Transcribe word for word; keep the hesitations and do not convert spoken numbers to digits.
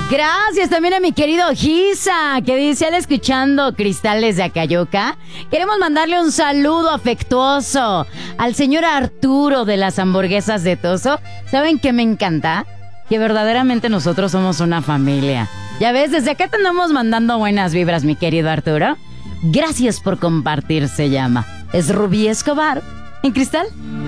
Gracias también a mi querido Gisa, que dice, al escuchando Cristales de Acayuca, queremos mandarle un saludo afectuoso al señor Arturo de las hamburguesas de Toso. ¿Saben qué me encanta? Que verdaderamente nosotros somos una familia. Ya ves, desde acá te andamos mandando buenas vibras, mi querido Arturo. Gracias por compartir, se llama. Es Rubí Escobar, en Cristal